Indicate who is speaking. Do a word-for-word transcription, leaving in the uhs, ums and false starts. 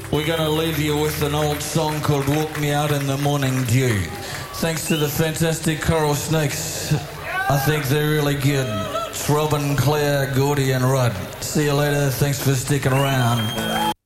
Speaker 1: We're going to leave you with an old song called Walk Me Out in the Morning Dew. Thanks to the fantastic Coral Snakes. I think they're really good. It's Robin, Claire, Gordy and Rudd. See you later. Thanks for sticking around.